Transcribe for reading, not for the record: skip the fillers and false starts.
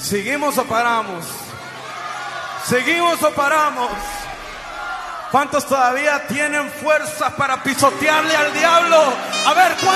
¿Seguimos o paramos? ¿Seguimos o paramos? ¿Cuántos todavía tienen fuerzas para pisotearle al diablo? A ver, ¿cuántos?